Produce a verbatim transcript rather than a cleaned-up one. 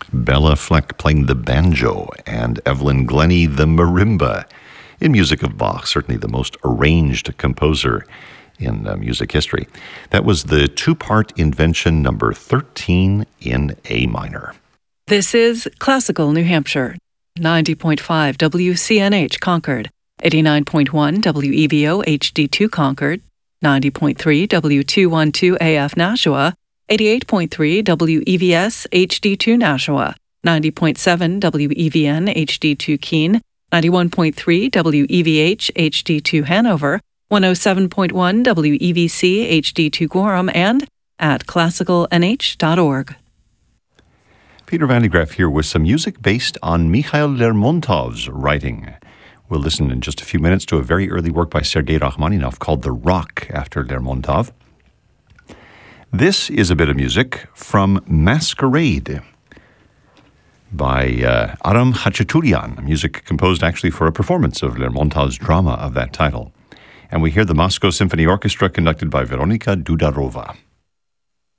Bella Fleck playing the banjo, and Evelyn Glennie the marimba. In music of Bach, certainly the most arranged composer in uh, music history. That was the two-part invention number thirteen in A minor. This is Classical New Hampshire, ninety point five W C N H Concord, eighty-nine point one W E V O H D two Concord, ninety point three W two twelve A F Nashua, eighty-eight point three W E V S H D two Nashua, ninety point seven W E V N H D two Keene, ninety-one point three W E V H H D two Hanover, one oh seven point one W E V C H D two Gorham, and at classical n h dot org. Peter Van de Graaff here with some music based on Mikhail Lermontov's writing. We'll listen in just a few minutes to a very early work by Sergei Rachmaninoff called The Rock, after Lermontov. This is a bit of music from Masquerade by uh, Aram Khachaturian, music composed actually for a performance of Lermontov's drama of that title. And we hear the Moscow Symphony Orchestra conducted by Veronika Dudarova.